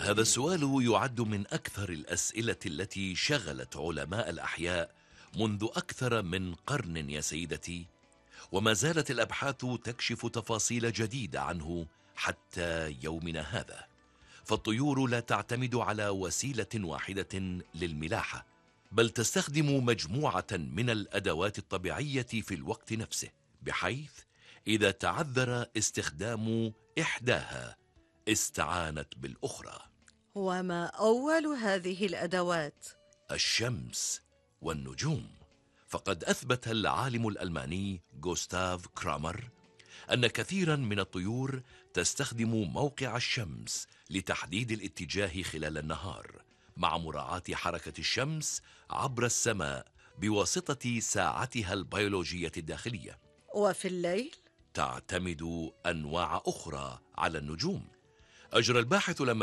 هذا السؤال يعد من أكثر الأسئلة التي شغلت علماء الأحياء منذ أكثر من قرن يا سيدتي، وما زالت الأبحاث تكشف تفاصيل جديدة عنه حتى يومنا هذا. فالطيور لا تعتمد على وسيلة واحدة للملاحة، بل تستخدم مجموعة من الأدوات الطبيعية في الوقت نفسه، بحيث إذا تعذر استخدام إحداها استعانت بالأخرى. وما أول هذه الأدوات؟ الشمس والنجوم. فقد أثبت العالم الألماني غوستاف كرامر أن كثيرا من الطيور تستخدم موقع الشمس لتحديد الاتجاه خلال النهار، مع مراعاة حركة الشمس عبر السماء بواسطة ساعتها البيولوجية الداخلية. وفي الليل؟ تعتمد أنواع أخرى على النجوم. أجرى الباحث لما